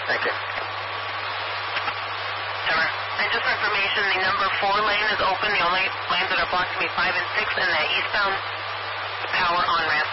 Thank you. Summer. And just for information, the number 4 lane is open. The only lanes that are blocked can be 5 and 6, and the eastbound power on ramp